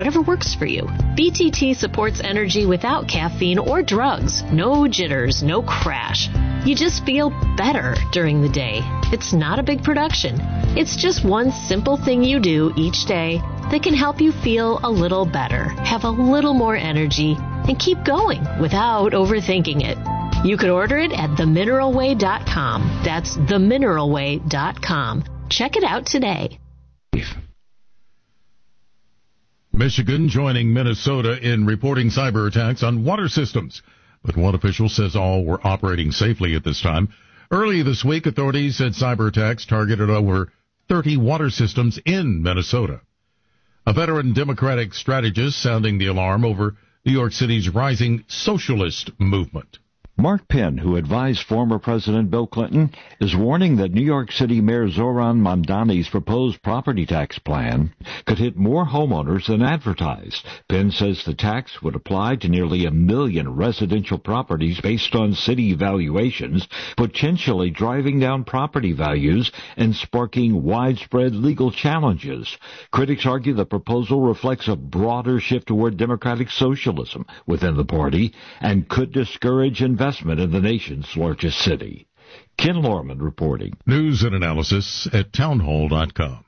Whatever works for you. BTT supports energy without caffeine or drugs. No jitters, no crash. You just feel better during the day. It's not a big production. It's just one simple thing you do each day that can help you feel a little better, have a little more energy, and keep going without overthinking it. You can order it at themineralway.com. That's themineralway.com. Check it out today. Michigan joining Minnesota in reporting cyber attacks on water systems, but one official says all were operating safely at this time. Early this week, authorities said cyber attacks targeted over 30 water systems in Minnesota. A veteran Democratic strategist sounding the alarm over New York City's rising socialist movement. Mark Penn, who advised former President Bill Clinton, is warning that New York City Mayor Zoran Mamdani's proposed property tax plan could hit more homeowners than advertised. Penn says the tax would apply to nearly 1 million residential properties based on city valuations, potentially driving down property values and sparking widespread legal challenges. Critics argue the proposal reflects a broader shift toward democratic socialism within the party and could discourage investment in the nation's largest city. Ken Lorman reporting. News and analysis at townhall.com.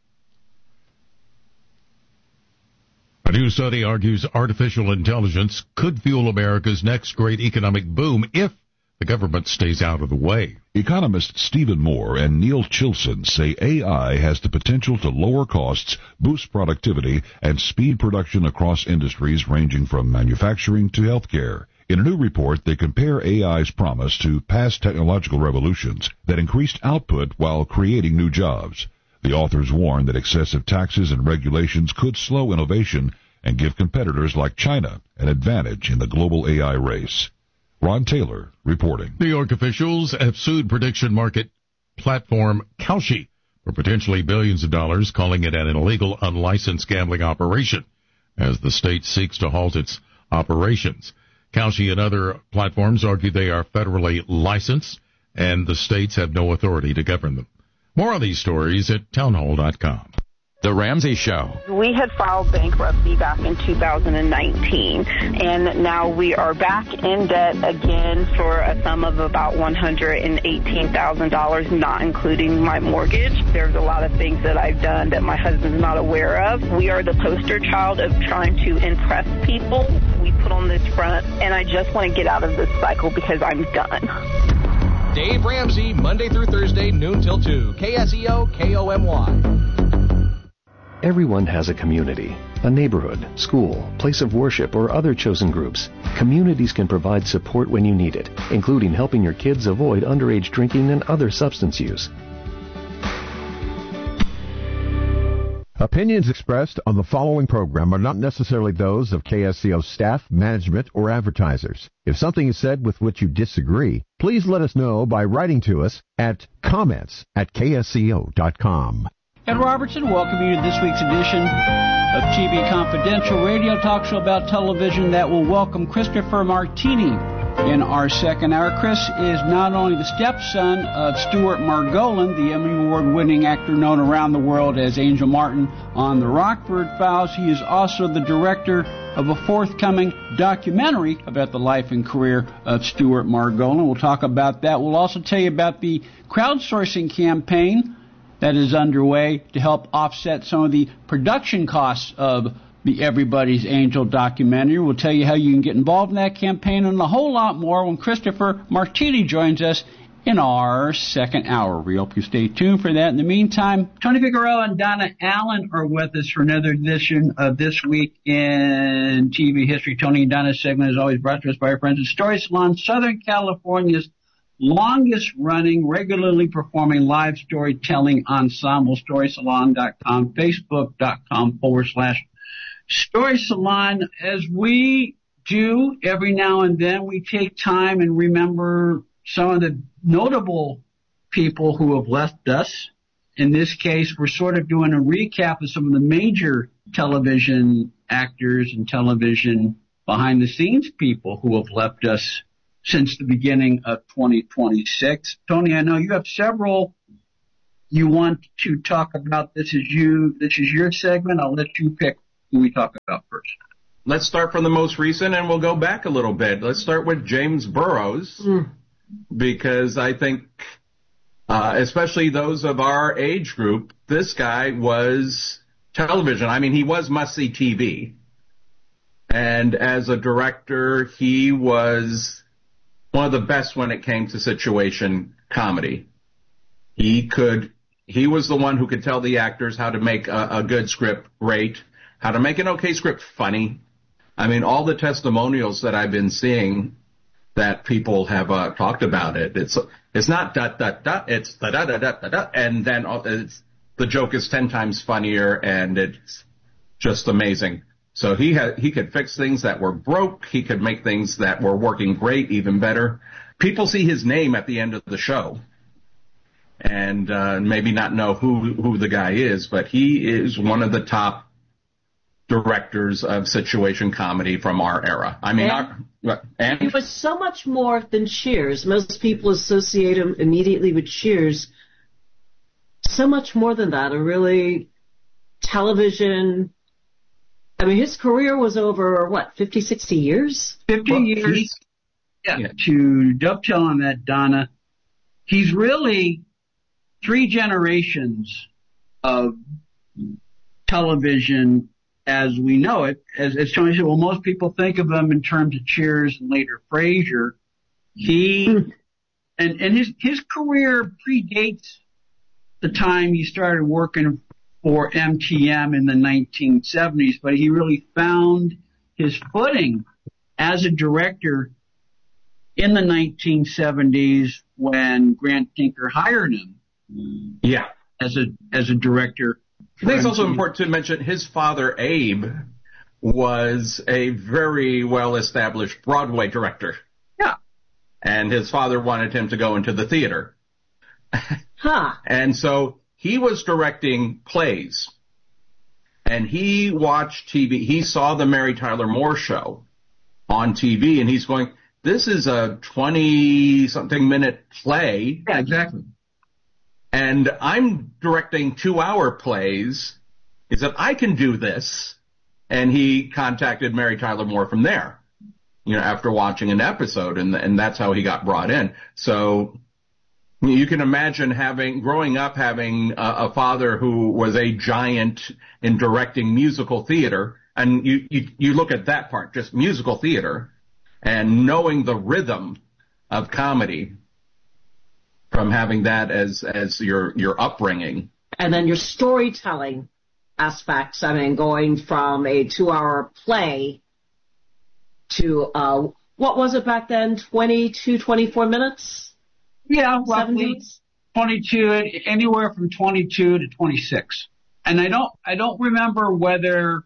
A new study argues artificial intelligence could fuel America's next great economic boom if the government stays out of the way. Economists Stephen Moore and Neil Chilson say AI has the potential to lower costs, boost productivity, and speed production across industries ranging from manufacturing to healthcare. In a new report, they compare AI's promise to past technological revolutions that increased output while creating new jobs. The authors warn that excessive taxes and regulations could slow innovation and give competitors like China an advantage in the global AI race. Ron Taylor reporting. New York officials have sued prediction market platform Kalshi for potentially billions of dollars, calling it an illegal, unlicensed gambling operation as the state seeks to halt its operations. Kalshi and other platforms argue they are federally licensed, and the states have no authority to govern them. More on these stories at townhall.com. The Ramsey Show. We had filed bankruptcy back in 2019, and now we are back in debt again for a sum of about $118,000, not including my mortgage. There's a lot of things that I've done that my husband's not aware of. We are the poster child of trying to impress people. We put on this front, and I just want to get out of this cycle because I'm done. Dave Ramsey, Monday through Thursday, noon till 2. KSEO, KOMY. Everyone has a community, a neighborhood, school, place of worship, or other chosen groups. Communities can provide support when you need it, including helping your kids avoid underage drinking and other substance use. Opinions expressed on the following program are not necessarily those of KSCO staff, management, or advertisers. If something is said with which you disagree, please let us know by writing to us at comments@ksco.com. Ed Robertson, welcome you to this week's edition of TV Confidential, radio talk show about television that will welcome Christopher Martini in our second hour. Chris is not only the stepson of Stuart Margolin, the Emmy Award-winning actor known around the world as Angel Martin on The Rockford Files, he is also the director of a forthcoming documentary about the life and career of Stuart Margolin. We'll talk about that. We'll also tell you about the crowdsourcing campaign that is underway to help offset some of the production costs of the Everybody's Angel documentary. We'll tell you how you can get involved in that campaign and a whole lot more when Christopher Martini joins us in our second hour. We hope you stay tuned for that. In the meantime, Tony Figueroa and Donna Allen are with us for another edition of This Week in TV History. Tony and Donna's segment is always brought to us by our friends at Story Salon, Southern California's longest-running, regularly performing live storytelling ensemble, StorySalon.com, Facebook.com/Story Salon. As we do every now and then, we take time and remember some of the notable people who have left us. In this case, we're sort of doing a recap of some of the major television actors and television behind-the-scenes people who have left us since the beginning of 2026. Tony, I know you have several you want to talk about. This is your segment. I'll let you pick who we talk about first? Let's start from the most recent, and we'll go back a little bit. Let's start with James Burrows, because I think, especially those of our age group, this guy was television. I mean, he was must-see TV. And as a director, he was one of the best when it came to situation comedy. He was the one who could tell the actors how to make a good script great, how to make an okay script funny. I mean, all the testimonials that I've been seeing that people have talked about it, it's not da da da, it's da da da da da, and then the joke is 10 times funnier, and it's just amazing. So he could fix things that were broke. He could make things that were working great even better. People see his name at the end of the show, and maybe not know who the guy is, but he is one of the top directors of situation comedy from our era. I mean, he was so much more than Cheers. Most people associate him immediately with Cheers. So much more than that. A really television. I mean, his career was over, 50, 60 years? 50 years. Yeah. To dovetail on that, Donna, he's really 3 generations of television as we know it. As Tony said, well, most people think of him in terms of Cheers and later Frasier. And his career predates the time he started working for MTM in the 1970s, but he really found his footing as a director in the 1970s when Grant Tinker hired him. Yeah. As a director. I think it's also important to mention his father, Abe, was a very well-established Broadway director. Yeah. And his father wanted him to go into the theater. And so he was directing plays, and he watched TV. He saw the Mary Tyler Moore Show on TV, and he's going, this is a 20-something minute play. Yeah, exactly. And I'm directing 2-hour plays. He said, I can do this. And he contacted Mary Tyler Moore from there, after watching an episode, and that's how he got brought in. So you can imagine growing up having a father who was a giant in directing musical theater, and you look at that part, just musical theater, and knowing the rhythm of comedy from having that as your upbringing. And then your storytelling aspects, going from a 2-hour play to, what was it back then, 22, 24 minutes? Yeah, roughly 22, anywhere from 22 to 26. And I don't remember whether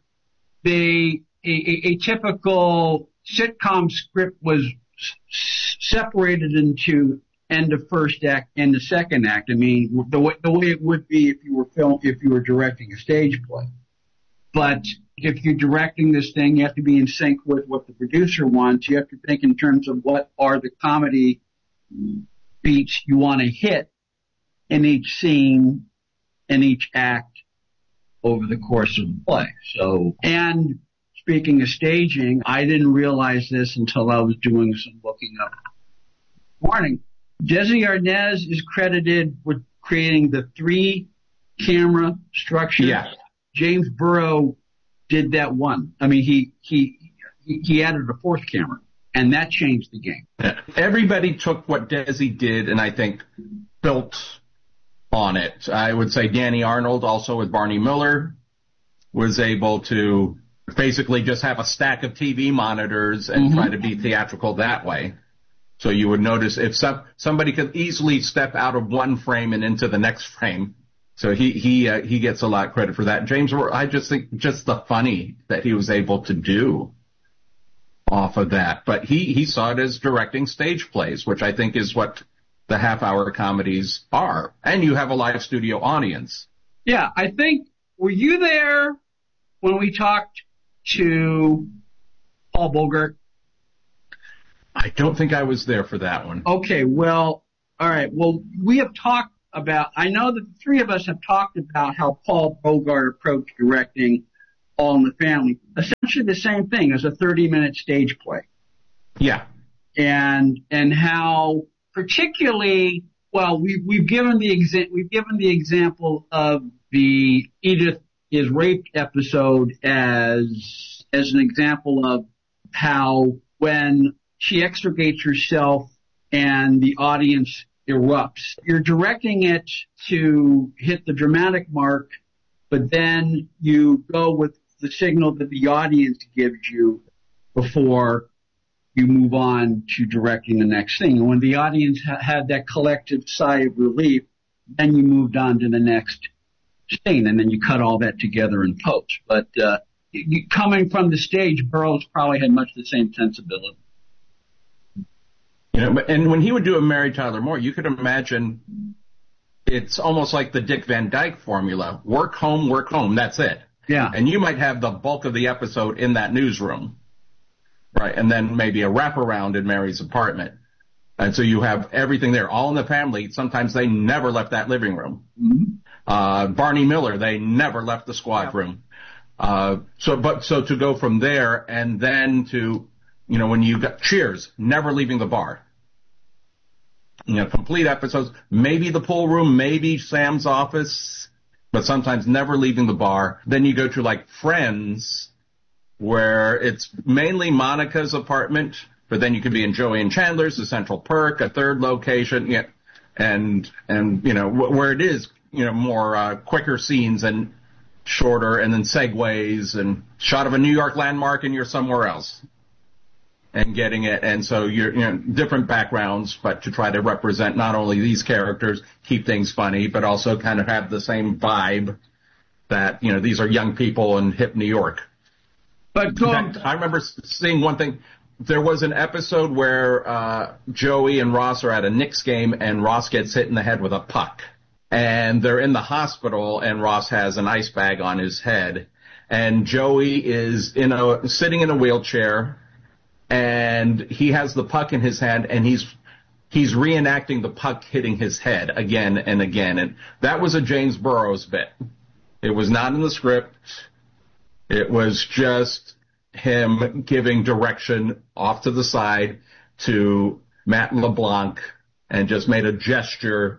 a typical sitcom script was separated into end of first act and the second act. I mean, the way it would be if you were directing a stage play. But if you're directing this thing, you have to be in sync with what the producer wants. You have to think in terms of what are the comedy beats you want to hit in each scene, in each act over the course of the play. So, and speaking of staging, I didn't realize this until I was doing some looking up. Morning. Desi Arnaz is credited with creating the 3-camera structure. Yeah. James Burrow did that one. I mean, he added a 4th camera. And that changed the game. Everybody took what Desi did and I think built on it. I would say Danny Arnold, also with Barney Miller, was able to basically just have a stack of TV monitors and try to be theatrical that way. So you would notice if somebody could easily step out of one frame and into the next frame. So he gets a lot of credit for that. James, I just think just the funny that he was able to do off of that. But he saw it as directing stage plays, which I think is what the half-hour comedies are. And you have a live studio audience. Yeah, I think, were you there when we talked to Paul Bogart? I don't think I was there for that one. Okay, well, all right. Well, we have talked about, I know that the 3 of us have talked about how Paul Bogart approached directing All in the Family. Essentially the same thing as a 30-minute stage play. Yeah. And how particularly, well, we've given the example of the Edith is raped episode as an example of how when she extricates herself and the audience erupts, you're directing it to hit the dramatic mark, but then you go with the signal that the audience gives you before you move on to directing the next thing. And when the audience had that collective sigh of relief, then you moved on to the next scene, and then you cut all that together in post. But coming from the stage, Burroughs probably had much the same sensibility. You know, and when he would do a Mary Tyler Moore, you could imagine it's almost like the Dick Van Dyke formula. Work home, that's it. Yeah. And you might have the bulk of the episode in that newsroom, right? And then maybe a wraparound in Mary's apartment. And so you have everything there, all in the family. Sometimes they never left that living room. Mm-hmm. Barney Miller, they never left the squad room. So to go from there and then to, you know, when you got Cheers, never leaving the bar. You know, complete episodes, maybe the pool room, maybe Sam's office, but sometimes never leaving the bar. Then you go to like Friends, where it's mainly Monica's apartment, but then you could be in Joey and Chandler's, the Central Perk, a third location, yeah, and you know, where it is, you know, more quicker scenes and shorter, and then segues and shot of a New York landmark and you're somewhere else. And getting it, and so you're, you know, different backgrounds, but to try to represent not only these characters, keep things funny, but also kind of have the same vibe that, you know, these are young people in hip New York. But in fact, I remember seeing one thing. There was an episode where Joey and Ross are at a Knicks game, and Ross gets hit in the head with a puck, and they're in the hospital, and Ross has an ice bag on his head, and Joey is sitting in a wheelchair. And he has the puck in his hand, and he's reenacting the puck hitting his head again and again. And that was a James Burroughs bit. It was not in the script. It was just him giving direction off to the side to Matt LeBlanc and just made a gesture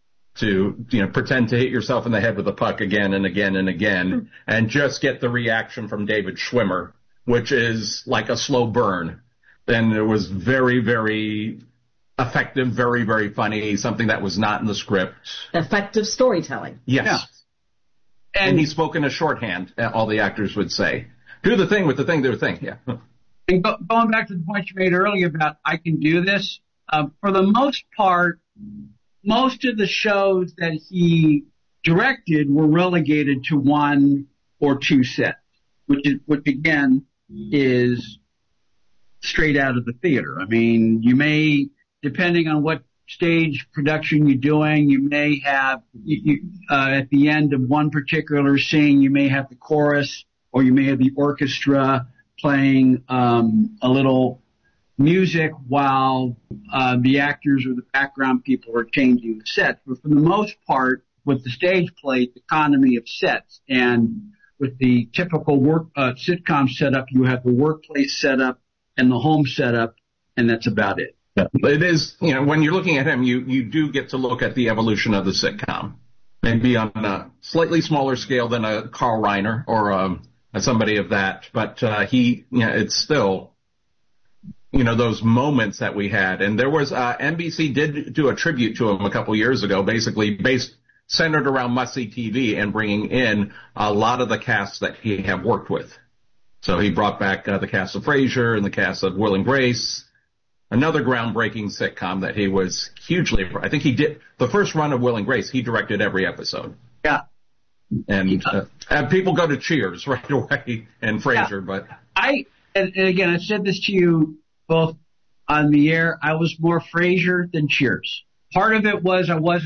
to, you know, pretend to hit yourself in the head with a puck again and again and again, and just get the reaction from David Schwimmer, which is like a slow burn. And it was very, very effective, very, very funny, something that was not in the script. Effective storytelling. Yes. Yeah. And he spoke in a shorthand, all the actors would say. Do the thing with the thing, do the thing, yeah. And going back to the point you made earlier about I can do this, for the most part, most of the shows that he directed were relegated to 1 or 2 sets, which again is straight out of the theater. I mean, you may, depending on what stage production you're doing, you may have, at the end of one particular scene, you may have the chorus, or you may have the orchestra playing a little music while the actors or the background people are changing the sets. But for the most part, with the stage play, it's economy of sets. And with the typical sitcom setup, you have the workplace setup and the home setup, and that's about it. Yeah. It is, you know, when you're looking at him, you do get to look at the evolution of the sitcom. Maybe on a slightly smaller scale than a Carl Reiner or somebody of that, but it's still, you know, those moments that we had. And there was NBC did do a tribute to him a couple years ago, basically centered around Must See TV and bringing in a lot of the casts that he had worked with. So he brought back the cast of Frasier and the cast of Will and Grace, another groundbreaking sitcom that he was hugely, I think he did, the first run of Will and Grace, he directed every episode. Yeah. And people go to Cheers right away and Frasier, but. And again, I said this to you both on the air, I was more Frasier than Cheers. Part of it was I was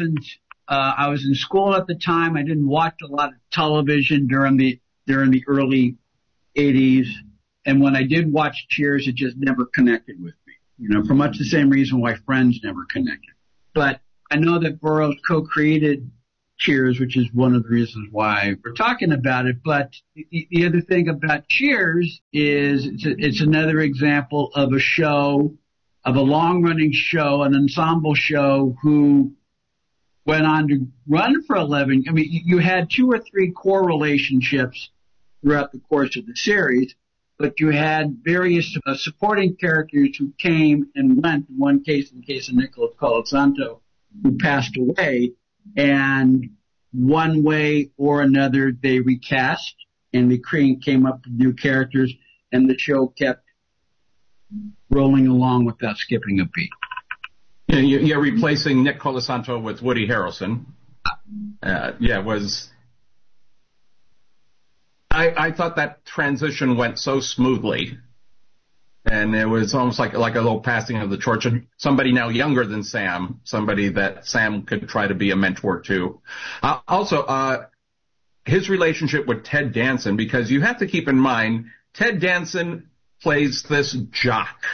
in school at the time. I didn't watch a lot of television during the early 80s. And when I did watch Cheers, it just never connected with me. You know, for much the same reason why Friends never connected. But I know that Burroughs co-created Cheers, which is one of the reasons why we're talking about it. But the other thing about Cheers is it's another example of a show, of a long-running show, an ensemble show who went on to run for 11. I mean, you had 2 or 3 core relationships throughout the course of the series, but you had various supporting characters who came and went. In one case, in the case of Nicholas Colasanto, who passed away, and one way or another they recast and they came up with new characters, and the show kept rolling along without skipping a beat. You're replacing Nick Colasanto with Woody Harrelson. I thought that transition went so smoothly, and it was almost like a little passing of the torch. Somebody now younger than Sam, somebody that Sam could try to be a mentor to. Also, his relationship with Ted Danson, because you have to keep in mind, Ted Danson plays this jock.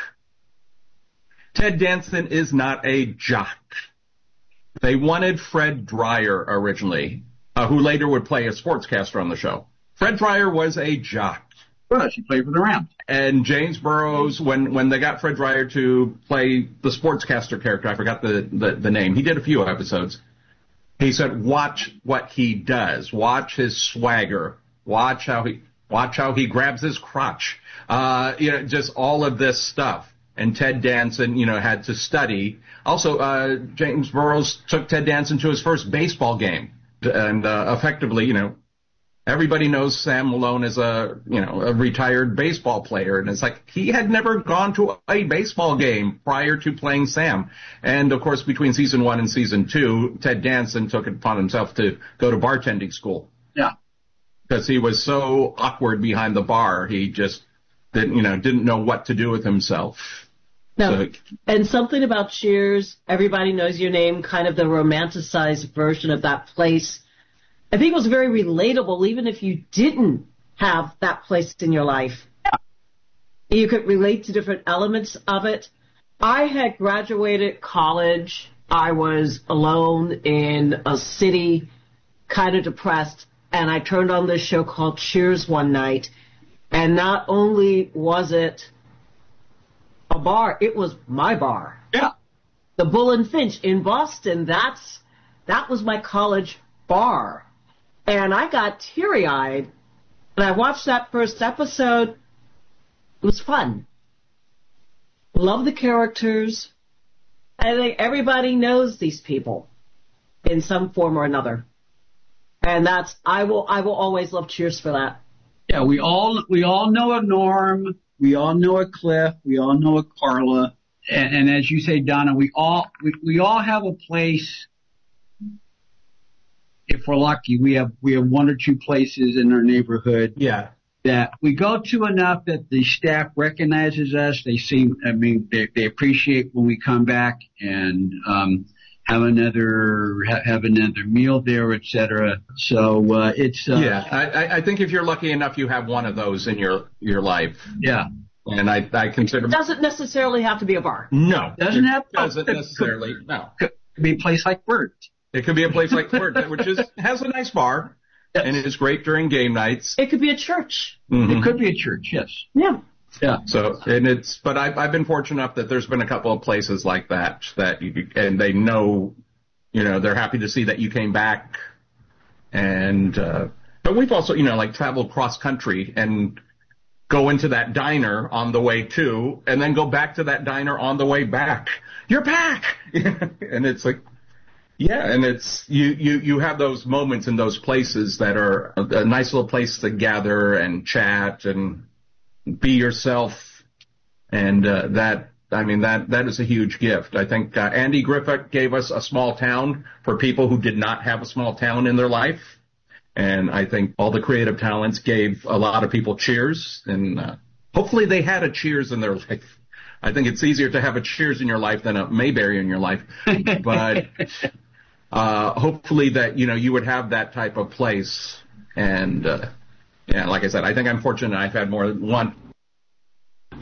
Ted Danson is not a jock. They wanted Fred Dryer originally, who later would play a sportscaster on the show. Fred Dryer was a jock. Well, he played for the Rams. And James Burrows, when they got Fred Dryer to play the sportscaster character, I forgot the name. He did a few episodes. He said, "Watch what he does. Watch his swagger. Watch how he grabs his crotch. Just all of this stuff." And Ted Danson, had to study. Also, James Burrows took Ted Danson to his first baseball game, and effectively, everybody knows Sam Malone as a retired baseball player, and it's like he had never gone to a baseball game prior to playing Sam. And of course, between season 1 and season 2, Ted Danson took it upon himself to go to bartending school. Yeah, because he was so awkward behind the bar, he just didn't know what to do with himself. No, and something about Cheers, Everybody Knows Your Name, kind of the romanticized version of that place. I think it was very relatable, even if you didn't have that place in your life. You could relate to different elements of it. I had graduated college. I was alone in a city, kind of depressed, and I turned on this show called Cheers one night. And not only was it a bar, it was my bar. Yeah. The Bull and Finch in Boston, that was my college bar. And I got teary-eyed, and I watched that first episode. It was fun. Love the characters. I think everybody knows these people in some form or another. And I will always love Cheers for that. Yeah, we all know a Norm, we all know a Cliff, we all know a Carla, and as you say, Donna, we all have a place. If we're lucky, we have 1 or 2 places in our neighborhood. Yeah. That we go to enough that the staff recognizes us. They appreciate when we come back and have another meal there, etc. So it's I think if you're lucky enough, you have one of those in your life. Yeah. And I consider it doesn't necessarily have to be a bar. No, doesn't necessarily. No, could be a place like Bert. It could be a place like Bert, which has a nice bar. Yes. And it is great during game nights. It could be a church. Mm-hmm. It could be a church, yes. Yeah. Yeah. So, but I've been fortunate enough that there's been a couple of places like that and they know, they're happy to see that you came back. And, but we've also, traveled cross country and go into that diner on the way to, and then go back to that diner on the way back. You're back! And it's like, yeah, and it's you have those moments in those places that are a nice little place to gather and chat and be yourself, and that is a huge gift. I think Andy Griffith gave us a small town for people who did not have a small town in their life, and I think all the creative talents gave a lot of people Cheers, and hopefully they had a Cheers in their life. I think it's easier to have a Cheers in your life than a Mayberry in your life, but. Hopefully that, you would have that type of place. And, like I said, I think I'm fortunate I've had more than one.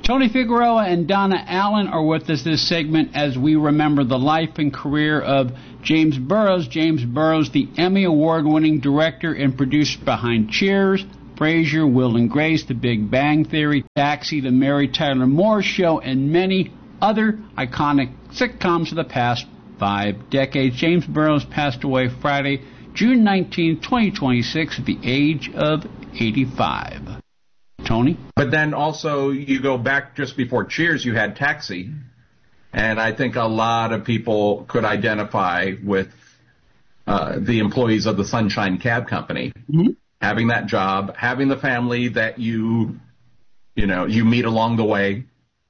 Tony Figueroa and Donna Allen are with us this segment as we remember the life and career of James Burrows. James Burrows, the Emmy Award-winning director and producer behind Cheers, Frasier, Will and Grace, The Big Bang Theory, Taxi, The Mary Tyler Moore Show, and many other iconic sitcoms of the past 5 decades. James Burrows passed away Friday, June 19, 2026, at the age of 85. Tony? But then also, you go back just before Cheers, you had Taxi. And I think a lot of people could identify with the employees of the Sunshine Cab Company. Mm-hmm. Having that job, having the family that you meet along the way,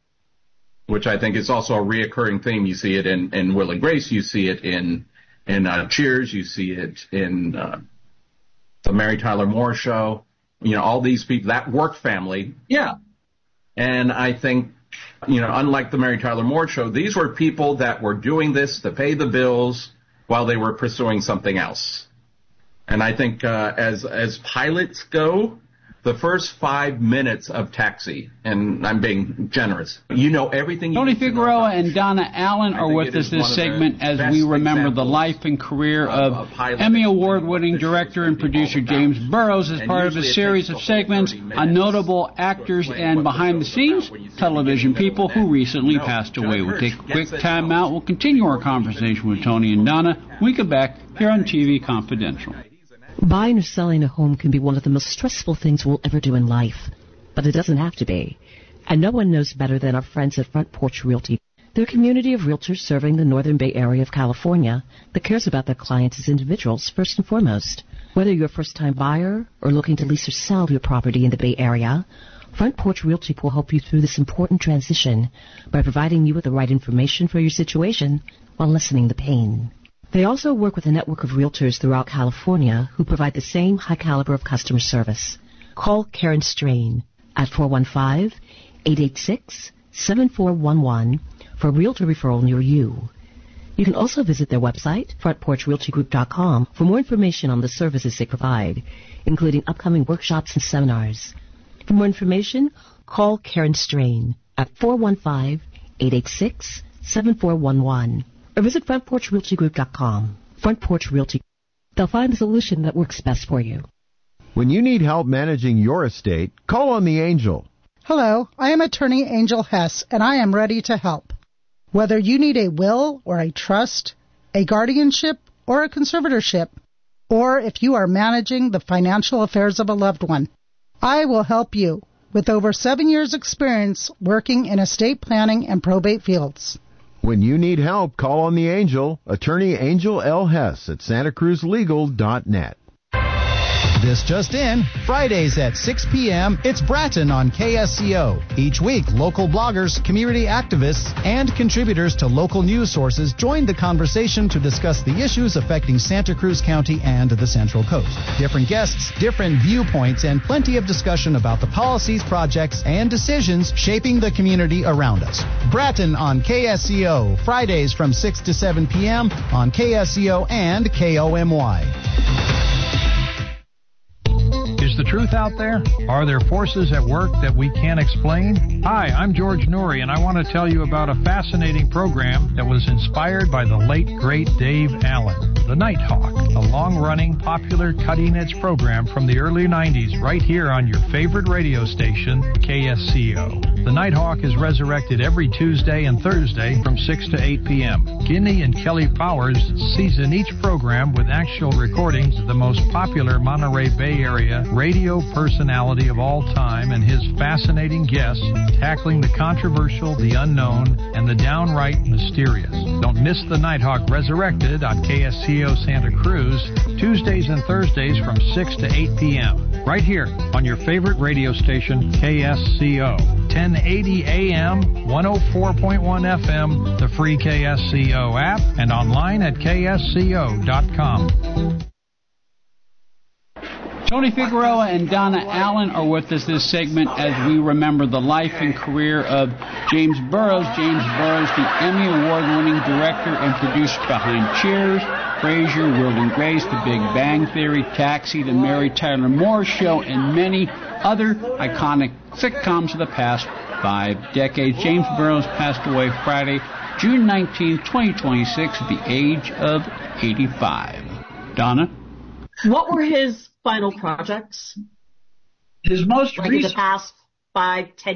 which I think is also a reoccurring theme. You see it in Will and Grace, you see it in Cheers, you see it in the Mary Tyler Moore Show. All these people, that work family. Yeah. And I think, unlike the Mary Tyler Moore Show, these were people that were doing this to pay the bills while they were pursuing something else. And I think as pilots go, the first 5 minutes of Taxi, and I'm being generous, everything. Tony Figueroa and Donna Allen are with us this segment as we remember the life and career of Emmy Award-winning director and producer James Burrows as part of a series of segments on notable actors and behind-the-scenes television people who recently passed away. We'll take a quick time out. We'll continue our conversation with Tony and Donna when we get back here on TV Confidential. Buying or selling a home can be one of the most stressful things we'll ever do in life, but it doesn't have to be. And no one knows better than our friends at Front Porch Realty. They're a community of realtors serving the Northern Bay Area of California that cares about their clients as individuals first and foremost. Whether you're a first-time buyer or looking to lease or sell your property in the Bay Area, Front Porch Realty will help you through this important transition by providing you with the right information for your situation while lessening the pain. They also work with a network of realtors throughout California who provide the same high caliber of customer service. Call Karen Strain at 415-886-7411 for a realtor referral near you. You can also visit their website, frontporchrealtygroup.com, for more information on the services they provide, including upcoming workshops and seminars. For more information, call Karen Strain at 415-886-7411. Or visit frontporchrealtygroup.com. Front Porch Realty. They'll find the solution that works best for you. When you need help managing your estate, call on the Angel. Hello, I am attorney Angel Hess, and I am ready to help. Whether you need a will or a trust, a guardianship or a conservatorship, or if you are managing the financial affairs of a loved one, I will help you with over 7 years' experience working in estate planning and probate fields. When you need help, call on the Angel, attorney Angel L. Hess at SantaCruzLegal.net. This just in, Fridays at 6 p.m., it's Bratton on KSCO. Each week, local bloggers, community activists, and contributors to local news sources join the conversation to discuss the issues affecting Santa Cruz County and the Central Coast. Different guests, different viewpoints, and plenty of discussion about the policies, projects, and decisions shaping the community around us. Bratton on KSCO, Fridays from 6 to 7 p.m. on KSCO and KOMY. Is the truth out there? Are there forces at work that we can't explain? Hi, I'm George Noory, and I want to tell you about a fascinating program that was inspired by the late, great Dave Allen. The Nighthawk, a long-running, popular, cutting-edge program from the early 90s right here on your favorite radio station, KSCO. The Nighthawk is resurrected every Tuesday and Thursday from 6 to 8 p.m. Guinea and Kelly Powers season each program with actual recordings of the most popular Monterey Bay Area radio personality of all time and his fascinating guests tackling the controversial, the unknown, and the downright mysterious. Don't miss the Nighthawk Resurrected on KSCO Santa Cruz, Tuesdays and Thursdays from 6 to 8 p.m. Right here on your favorite radio station, KSCO. 1080 AM, 104.1 FM, the free KSCO app, and online at ksco.com. Tony Figueroa and Donna Allen are with us this segment as we remember the life and career of James Burrows. James Burrows, the Emmy Award-winning director and producer behind Cheers, Frasier, Will and Grace, The Big Bang Theory, Taxi, The Mary Tyler Moore Show, and many other iconic sitcoms of the past 5 decades. James Burrows passed away Friday, June 19, 2026, at the age of 85. Donna? What were his final projects? His most recent, in the past 5-10